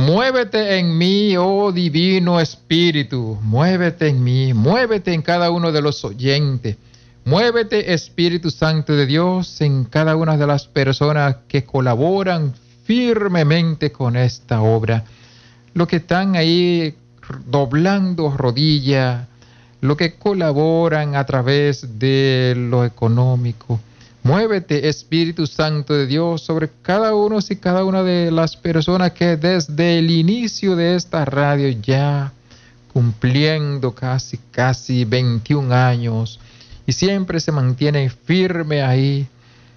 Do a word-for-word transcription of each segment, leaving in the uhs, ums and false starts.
Muévete en mí, oh Divino Espíritu, muévete en mí, muévete en cada uno de los oyentes. Muévete, Espíritu Santo de Dios, en cada una de las personas que colaboran firmemente con esta obra. Los que están ahí doblando rodilla, los que colaboran a través de lo económico. Muévete, Espíritu Santo de Dios, sobre cada uno y cada una de las personas que desde el inicio de esta radio ya cumpliendo casi, casi veintiún años y siempre se mantienen firme ahí,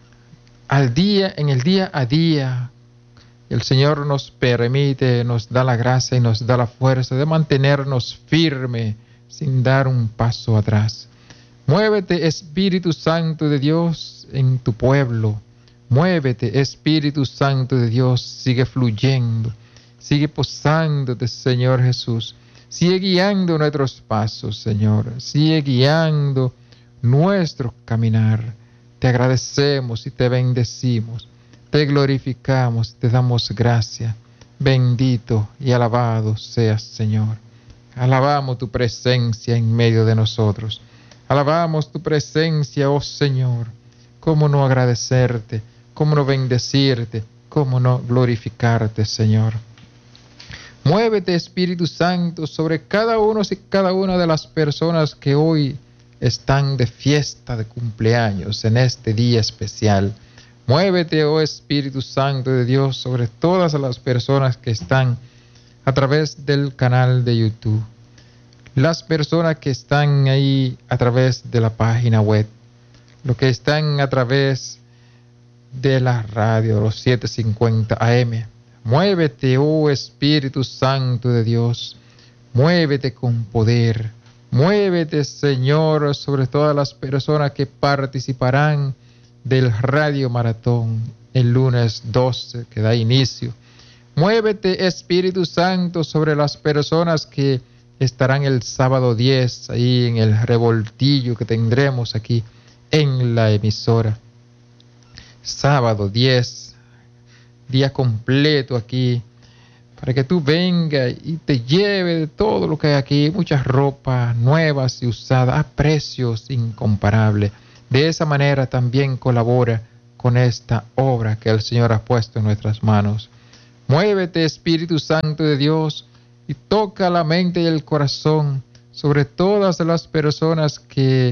al día, en el día a día. El Señor nos permite, nos da la gracia y nos da la fuerza de mantenernos firme sin dar un paso atrás. Muévete, Espíritu Santo de Dios, en tu pueblo. Muévete, Espíritu Santo de Dios, sigue fluyendo, sigue posándote, Señor Jesús. Sigue guiando nuestros pasos, Señor. Sigue guiando nuestro caminar. Te agradecemos y te bendecimos. Te glorificamos, te damos gracias. Bendito y alabado seas, Señor. Alabamos tu presencia en medio de nosotros. Alabamos tu presencia, oh Señor. ¿Cómo no agradecerte? ¿Cómo no bendecirte? ¿Cómo no glorificarte, Señor? Muévete, Espíritu Santo, sobre cada uno y cada una de las personas que hoy están de fiesta de cumpleaños en este día especial. Muévete, oh Espíritu Santo de Dios, sobre todas las personas que están a través del canal de YouTube. Las personas que están ahí a través de la página web, los que están a través de la radio, los setecientos cincuenta A M. Muévete, oh Espíritu Santo de Dios, muévete con poder. Muévete, Señor, sobre todas las personas que participarán del Radio Maratón el lunes doce, que da inicio. Muévete, Espíritu Santo, sobre las personas que estarán el sábado diez, ahí en el revoltillo que tendremos aquí en la emisora. Sábado diez, día completo aquí, para que tú vengas y te lleves de todo lo que hay aquí, muchas ropas nuevas y usadas a precios incomparables. De esa manera también colabora con esta obra que el Señor ha puesto en nuestras manos. Muévete, Espíritu Santo de Dios, y toca la mente y el corazón sobre todas las personas que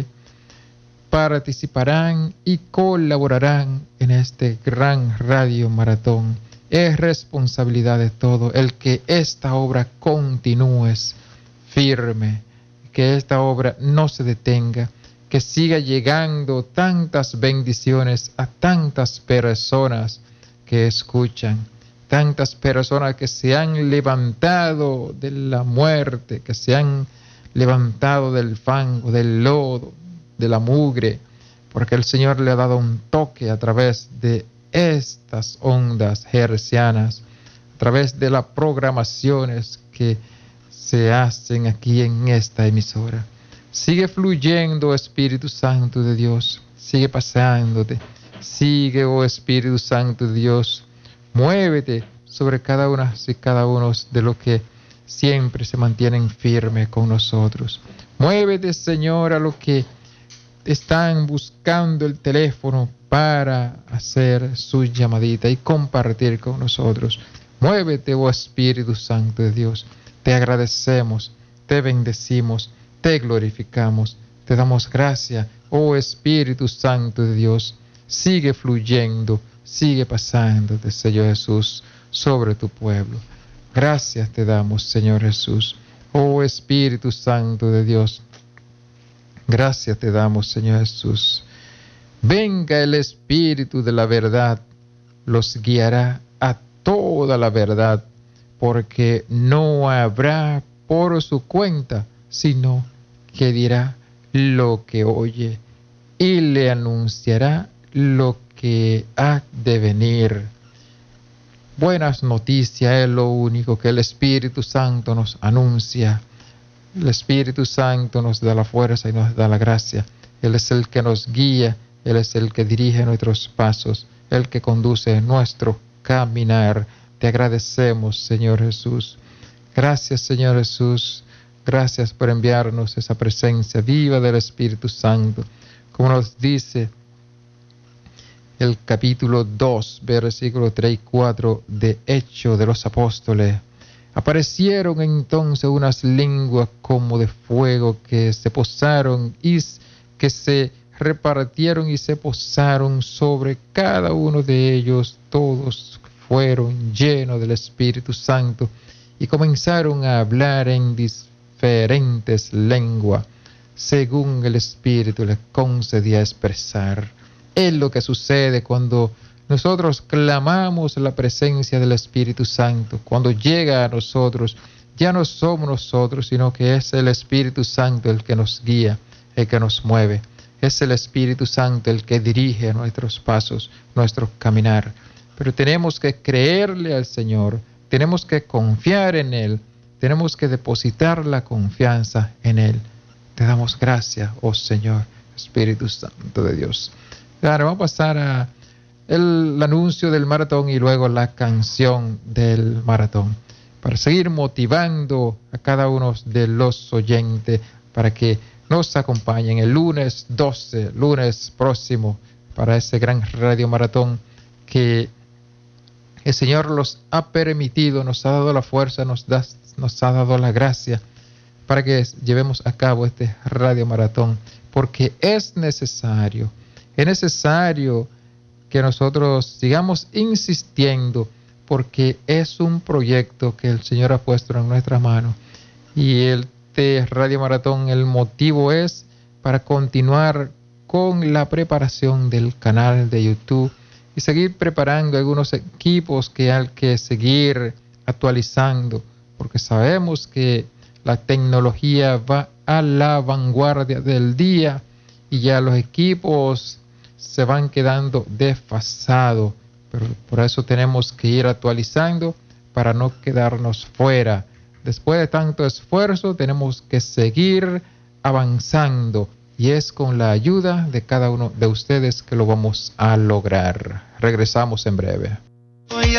participarán y colaborarán en este gran radio maratón. Es responsabilidad de todo el que esta obra continúe firme, que esta obra no se detenga, que siga llegando tantas bendiciones a tantas personas que escuchan, tantas personas que se han levantado de la muerte, que se han levantado del fango, del lodo, de la mugre, porque el Señor le ha dado un toque a través de estas ondas hercianas, a través de las programaciones que se hacen aquí en esta emisora. Sigue fluyendo, Espíritu Santo de Dios, sigue pasándote, sigue, oh Espíritu Santo de Dios, muévete sobre cada una y cada uno de los que siempre se mantienen firmes con nosotros. Muévete, Señor, a los que están buscando el teléfono para hacer su llamadita y compartir con nosotros. Muévete, oh Espíritu Santo de Dios. Te agradecemos, te bendecimos, te glorificamos, te damos gracias, oh Espíritu Santo de Dios. Sigue fluyendo, sigue pasando, Señor Jesús, sobre tu pueblo. Gracias te damos, Señor Jesús. Oh Espíritu Santo de Dios, gracias te damos, Señor Jesús. Venga el Espíritu de la verdad, los guiará a toda la verdad, porque no habrá por su cuenta, sino que dirá lo que oye y le anunciará lo que ha de venir. Buenas noticias es lo único que el Espíritu Santo nos anuncia. El Espíritu Santo nos da la fuerza y nos da la gracia. Él es el que nos guía, Él es el que dirige nuestros pasos, el que conduce nuestro caminar. Te agradecemos, Señor Jesús. Gracias, Señor Jesús. Gracias por enviarnos esa presencia viva del Espíritu Santo. Como nos dice el capítulo dos, versículos tres y cuatro de Hechos de los Apóstoles. Aparecieron entonces unas lenguas como de fuego que se posaron y que se repartieron y se posaron sobre cada uno de ellos. Todos fueron llenos del Espíritu Santo y comenzaron a hablar en diferentes lenguas, según el Espíritu les concedía expresar. Es lo que sucede cuando nosotros clamamos la presencia del Espíritu Santo. Cuando llega a nosotros, ya no somos nosotros, sino que es el Espíritu Santo el que nos guía, el que nos mueve. Es el Espíritu Santo el que dirige nuestros pasos, nuestro caminar. Pero tenemos que creerle al Señor, tenemos que confiar en Él, tenemos que depositar la confianza en Él. Te damos gracias, oh Señor, Espíritu Santo de Dios. Ahora vamos a pasar a el anuncio del maratón y luego la canción del maratón, para seguir motivando a cada uno de los oyentes para que nos acompañen el lunes doce, lunes próximo, para ese gran radio maratón que el Señor los ha permitido, nos ha dado la fuerza, nos, da, nos ha dado la gracia para que llevemos a cabo este radio maratón, porque es necesario, es necesario que nosotros sigamos insistiendo, porque es un proyecto que el Señor ha puesto en nuestras manos. Y este Radio Maratón, el motivo es para continuar con la preparación del canal de YouTube y seguir preparando algunos equipos que hay que seguir actualizando, porque sabemos que la tecnología va a la vanguardia del día y ya los equipos se van quedando desfasados, pero por eso tenemos que ir actualizando para no quedarnos fuera. Después de tanto esfuerzo tenemos que seguir avanzando y es con la ayuda de cada uno de ustedes que lo vamos a lograr. Regresamos en breve.